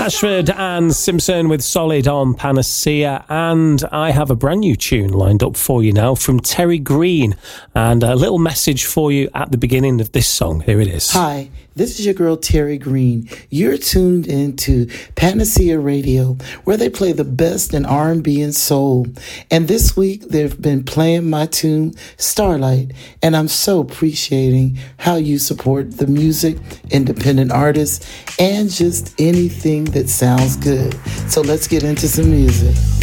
Ashford and Simpson with Solid on Panacea, and I have a brand new tune lined up for you now from Terry Green, and a little message for you at the beginning of this song. Here it is. Hi, this is your girl Terry Green. You're tuned into Panacea Radio, where they play the best in R&B and soul. And this week they've been playing my tune Starlight, and I'm so appreciating how you support the music, independent artists, and just anything that sounds good. So let's get into some music.